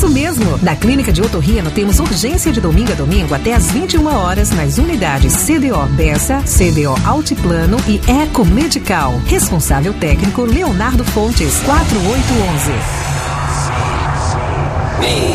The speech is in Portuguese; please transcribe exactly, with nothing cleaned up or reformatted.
Isso mesmo! Na Clínica de Otorrino temos urgência de domingo a domingo até às vinte e uma horas nas unidades C D O Bessa, C D O Altiplano e Eco Medical. Responsável técnico Leonardo Fontes, quatro oito um um.